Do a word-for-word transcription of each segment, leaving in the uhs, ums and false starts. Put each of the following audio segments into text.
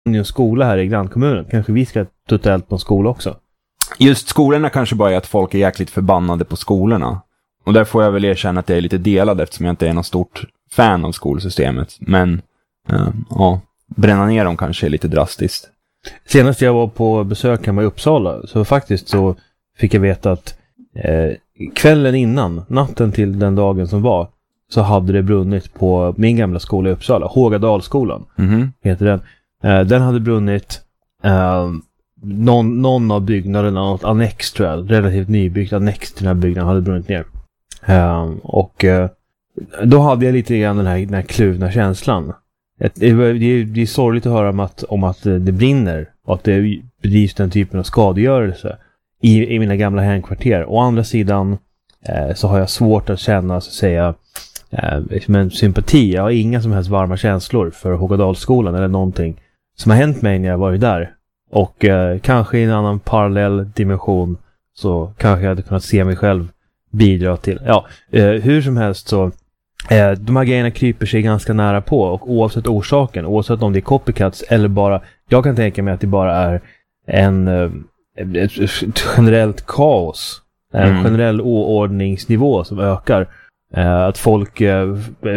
en skola här i grannkommunen. Kanske vi ska tutta eld på en skola också. Just skolorna kanske bara är att folk är jäkligt förbannade på skolorna. Och där får jag väl erkänna att jag är lite delad eftersom jag inte är någon stort fan av skolsystemet. Men uh, ja, bränna ner dem kanske är lite drastiskt. Senast jag var på besök hemma i Uppsala så faktiskt så fick jag veta att eh, kvällen innan, natten till den dagen som var, så hade det brunnit på min gamla skola i Uppsala, Hågadalsskolan Mm-hmm. heter den. Eh, den hade brunnit eh, någon, någon av byggnaderna, något annex tror jag, relativt nybyggt annex till den här byggnaden hade brunnit ner. Eh, och eh, då hade jag lite grann den här, den här kluvna känslan. Det är, det, är, det är sorgligt att höra om att, om att det brinner och att det bedrivs den typen av skadegörelse i, i mina gamla hemkvarter. Å andra sidan eh, så har jag svårt att känna så att säga eh, men sympati. Jag har inga som helst varma känslor för Hågadalsskolan eller någonting som har hänt mig när jag varit där. Och eh, kanske i en annan parallell dimension så kanske jag hade kunnat se mig själv bidra till. Ja, eh, hur som helst så Eh, de här grejerna kryper sig ganska nära på och oavsett orsaken, oavsett om det är copycats eller bara, jag kan tänka mig att det bara är en eh, ett, ett generellt kaos, en mm. generell oordningsnivå som ökar, eh, att folk eh,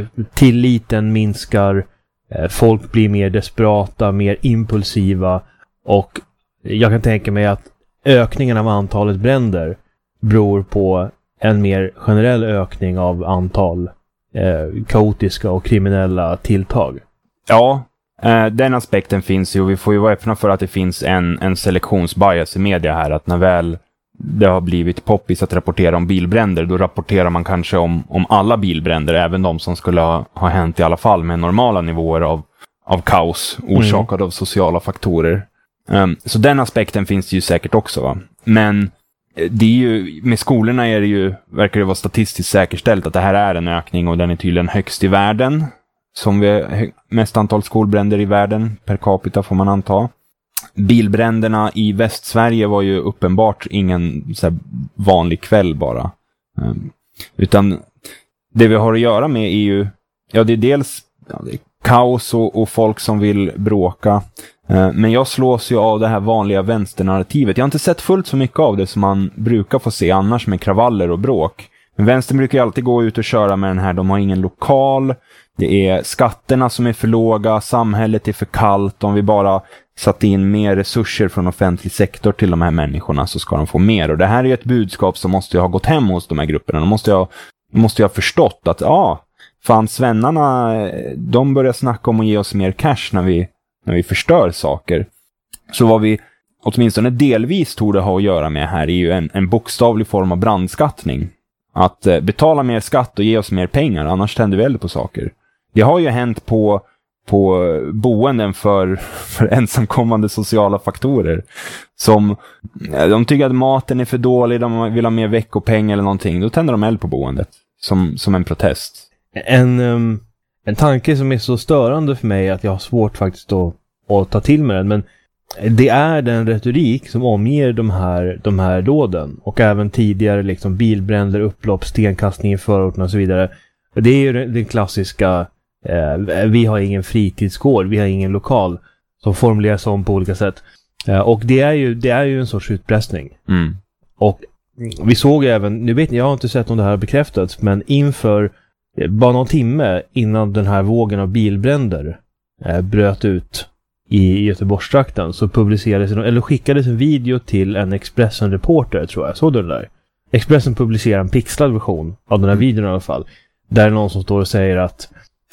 tilliten minskar, eh, folk blir mer desperata, mer impulsiva och jag kan tänka mig att ökningen av antalet bränder beror på en mer generell ökning av antal Eh, kaotiska och kriminella tilltag. Ja, eh, den aspekten finns ju och vi får ju vara öppna för att det finns en, en selektionsbias i media här, att när väl det har blivit poppis att rapportera om bilbränder, då rapporterar man kanske om, om alla bilbränder, även de som skulle ha, ha hänt i alla fall med normala nivåer av, av kaos orsakad mm. av sociala faktorer. Um, så den aspekten finns det ju säkert också, va? Men det är ju, med skolorna är det ju, verkar det vara statistiskt säkerställt att det här är en ökning och den är tydligen högst i världen. Som vi mest antal skolbränder i världen per capita får man anta. Bilbränderna i Västsverige var ju uppenbart ingen så här vanlig kväll bara. Um, utan det vi har att göra med är ju, ja det är dels ja, det är kaos och, och folk som vill bråka. Men jag slås ju av det här vanliga vänsternarrativet. Jag har inte sett fullt så mycket av det som man brukar få se annars med kravaller och bråk. Men vänstern brukar ju alltid gå ut och köra med den här, de har ingen lokal. Det är skatterna som är för låga, samhället är för kallt. Om vi bara satt in mer resurser från offentlig sektor till de här människorna så ska de få mer. Och det här är ju ett budskap som måste ju ha gått hem hos de här grupperna. De måste ju ha, måste ju ha förstått att ja, fan svennarna, de börjar snacka om att ge oss mer cash när vi när vi förstör saker. Så vad vi åtminstone delvis torde ha att göra med här är ju en, en bokstavlig form av brandskattning. Att eh, betala mer skatt och ge oss mer pengar, annars tänder vi eld på saker. Det har ju hänt på, på boenden för, för ensamkommande sociala faktorer. Som, de tycker att maten är för dålig, de vill ha mer veckopeng eller någonting. Då tänder de eld på boendet. Som, som en protest. En... Um... En tanke som är så störande för mig att jag har svårt faktiskt att, att ta till mig den. Men det är den retorik som omger de här, de här dåden. Och även tidigare liksom bilbränder, upplopp, stenkastning i förorterna och så vidare. Det är ju den, den klassiska eh, vi har ingen fritidsgård, vi har ingen lokal. Som formuleras om på olika sätt. Eh, och det är, ju, det är ju en sorts utpressning. Mm. Och vi såg även, nu vet ni, jag har inte sett om det här bekräftats, men inför bara någon timme innan den här vågen av bilbränder eh, bröt ut i Göteborgstrakten så publicerades eller skickades en video till en Expressen-reporter, tror jag. Såg du den där? Expressen publicerar en pixlad version av den här videon i alla fall. Där är någon som står och säger att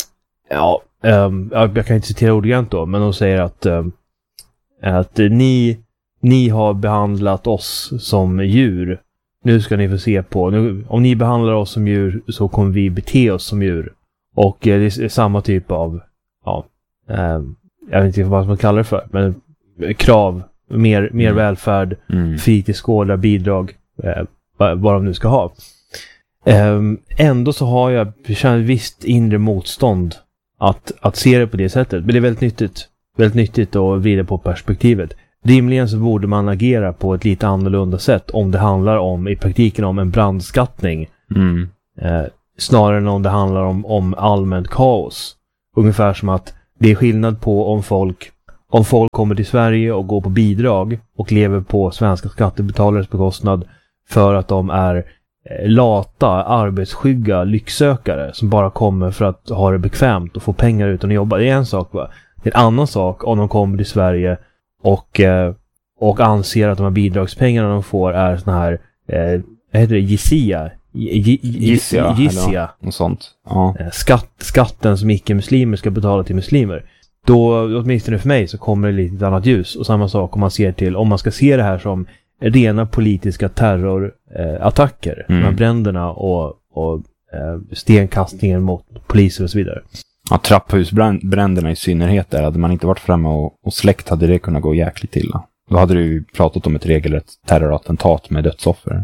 ja, um, jag kan inte citera ordagrant då, men de säger att um, att ni ni har behandlat oss som djur. Nu ska ni få se på. Nu, om ni behandlar oss som djur så kommer vi bete oss som djur. Och eh, det är samma typ av ja, eh, jag vet inte vad man kallar det för, men krav, mer, mer mm. välfärd, mm. fritidsgårdar, bidrag, eh, vad de nu ska ha. Eh, ändå så har jag känt visst inre motstånd att, att se det på det sättet. Men det är väldigt nyttigt, väldigt nyttigt att vrida på perspektivet. Rimligen så borde man agera på ett lite annorlunda sätt om det handlar om, i praktiken om en brandskattning. Mm. Eh, snarare än om det handlar om, om allmänt kaos. Ungefär som att det är skillnad på om folk om folk kommer till Sverige och går på bidrag och lever på svenska skattebetalares bekostnad för att de är lata, arbetsskygga lycksökare som bara kommer för att ha det bekvämt och få pengar utan att jobba. Det är en sak, va? Det är en annan sak om de kommer till Sverige och, eh, och anser att de här bidragspengarna de får är såna här eh, vad heter det? Gizia. Gizia. Gizia. Och sånt. Ja. Skatt, skatten som icke-muslimer ska betala till muslimer. Då, åtminstone för mig, så kommer det lite annat ljus. Och samma sak om man ser till, om man ska se det här som rena politiska terrorattacker. Eh, mm. De här bränderna och, och eh, stenkastningen mot poliser och så vidare. Ja, trapphusbränderna i synnerhet där. Hade man inte varit framme och, och släckt hade det kunnat gå jäkligt illa. Då hade du ju pratat om ett regelrätt terrorattentat med dödsoffer.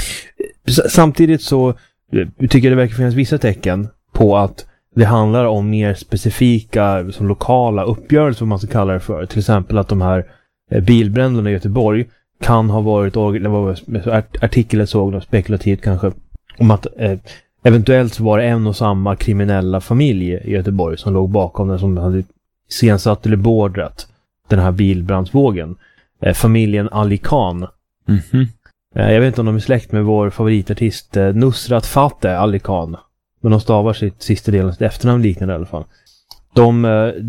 Samtidigt så tycker jag det verkar finnas vissa tecken på att det handlar om mer specifika som lokala uppgörelser, vad man ska kalla det för. Till exempel att de här bilbränderna i Göteborg kan ha varit, det var artikeln såg något spekulativt kanske, om att eh, eventuellt så var det en och samma kriminella familj i Göteborg som låg bakom den, som hade sensatt eller beordrat den här bilbrandsvågen. Eh, familjen Ali Khan. Mm-hmm. eh, jag vet inte om de är släkt med vår favoritartist eh, Nusrat Fateh Ali Khan. Men de stavar sitt sista delen, sitt efternamn liknande i alla fall. De,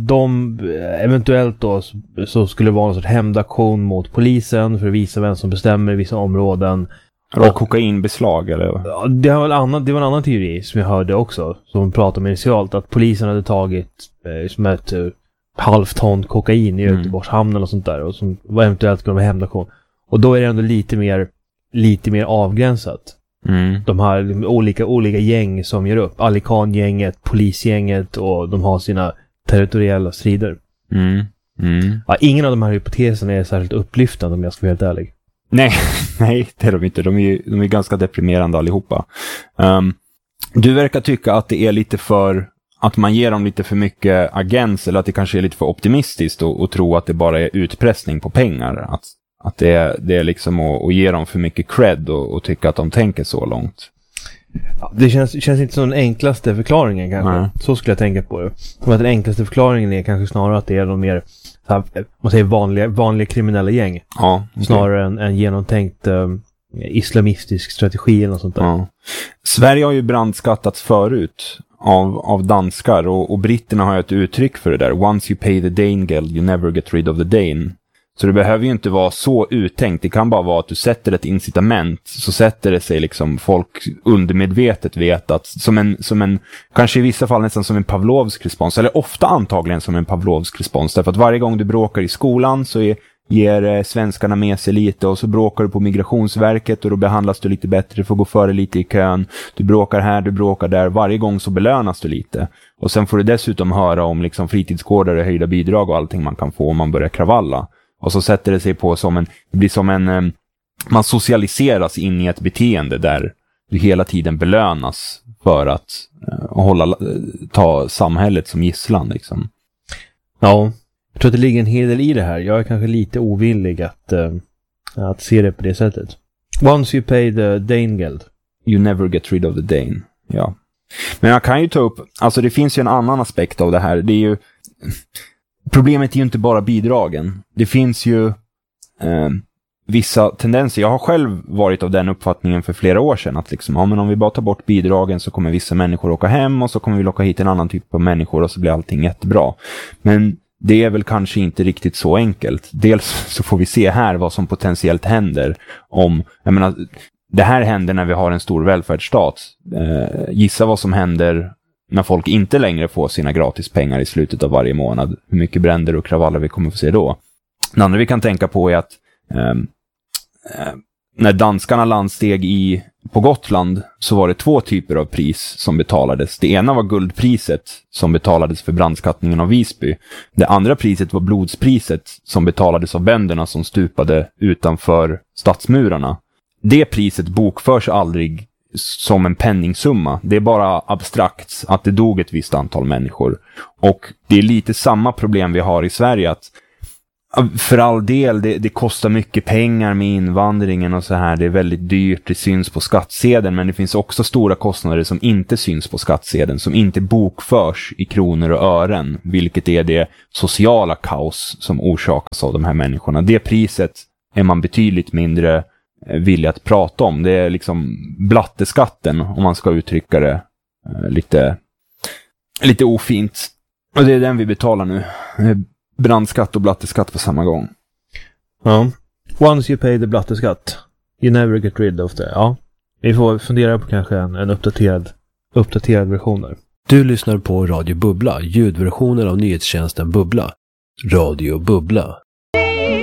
de eventuellt då så skulle det vara en sorts hämndaktion mot polisen för att visa vem som bestämmer i vissa områden. Och, och kokainbeslag eller? Ja, det var en annan, det var en annan teori som jag hörde också, som pratade om initialt, att polisen hade tagit eh, som ett eh, halvt ton kokain i Göteborgs mm. hamn eller sånt där, och som var eventuellt skulle vara hämndaktion. Och då är det ändå lite mer lite mer avgränsat. Mm. De har olika, olika gäng som gör upp. Ali Khan-gänget, polisgänget, och de har sina territoriella strider. Mm. Mm. Ja, ingen av de här hypoteserna är särskilt upplyftande om jag ska vara helt ärlig. Nej, nej, det är de inte. De är ju de är ganska deprimerande allihopa. Um, du verkar tycka att det är lite för, att man ger dem lite för mycket agens, eller att det kanske är lite för optimistiskt och, och tro att det bara är utpressning på pengar. Att Att det är, det är liksom att, att ge dem för mycket cred och, och tycka att de tänker så långt. Ja, det känns, känns inte som den enklaste förklaringen kanske. Nej. Så skulle jag tänka på det. Som att den enklaste förklaringen är kanske snarare att det är de mer så här, man säger vanliga, vanliga kriminella gäng. Ja, okay. Snarare än en genomtänkt um, islamistisk strategi eller något sånt där. Ja. Sverige har ju brandskattats förut av, av danskar, och, och britterna har ju ett uttryck för det där. Once you pay the Dane Geld, you never get rid of the Dane. Så det behöver ju inte vara så uttänkt. Det kan bara vara att du sätter ett incitament, så sätter det sig liksom folk undermedvetet vet att som en, som en kanske i vissa fall nästan som en pavlovsk respons, eller ofta antagligen som en pavlovsk respons, därför att varje gång du bråkar i skolan så är, ger eh, svenskarna med sig lite, och så bråkar du på Migrationsverket och då behandlas du lite bättre, får gå före lite i kön. Du bråkar här, du bråkar där, varje gång så belönas du lite. Och sen får du dessutom höra om liksom fritidsgårdar och höjda bidrag och allting man kan få om man börjar kravalla. Och så sätter det sig på som en, det blir som en, man socialiseras in i ett beteende där du hela tiden belönas för att uh, hålla, ta samhället som gisslan liksom. Ja, jag tror att det ligger en hel del i det här. Jag är kanske lite ovillig att, uh, att se det på det sättet. Once you pay the Dane Geld, you never get rid of the Dane. Ja. Men jag kan ju ta upp, alltså det finns ju en annan aspekt av det här. Det är ju, problemet är ju inte bara bidragen. Det finns ju eh, vissa tendenser. Jag har själv varit av den uppfattningen för flera år sedan att liksom, ja, men om vi bara tar bort bidragen så kommer vissa människor åka hem, och så kommer vi locka hit en annan typ av människor och så blir allting jättebra. Men det är väl kanske inte riktigt så enkelt. Dels så får vi se här vad som potentiellt händer om, jag menar, det här händer när vi har en stor välfärdsstat. Eh, gissa vad som händer när folk inte längre får sina gratis pengar i slutet av varje månad. Hur mycket bränder och kravaller vi kommer få se då. Det andra vi kan tänka på är att eh, eh, när danskarna landsteg i, på Gotland så var det två typer av pris som betalades. Det ena var guldpriset som betalades för brandskattningen av Visby. Det andra priset var blodspriset som betalades av bönderna som stupade utanför stadsmurarna. Det priset bokförs aldrig som en penningsumma. Det är bara abstrakt att det dog ett visst antal människor. Och det är lite samma problem vi har i Sverige, att För all del, det, det kostar mycket pengar med invandringen och så här. Det är väldigt dyrt, det syns på skattsedeln. Men det finns också stora kostnader som inte syns på skattsedeln. Som inte bokförs i kronor och ören. Vilket är det sociala kaos som orsakas av de här människorna. Det priset är man betydligt mindre villig att prata om. Det är liksom blatteskatten, om man ska uttrycka det lite, lite ofint. Och det är den vi betalar nu. Brandskatt och blatteskatt på samma gång. Ja. Once you pay the blatteskatt, you never get rid of the. Ja. Vi får fundera på kanske en, en uppdaterad, uppdaterad version där. Du lyssnar på Radio Bubbla, ljudversionen av nyhetstjänsten Bubbla. Radio Bubbla.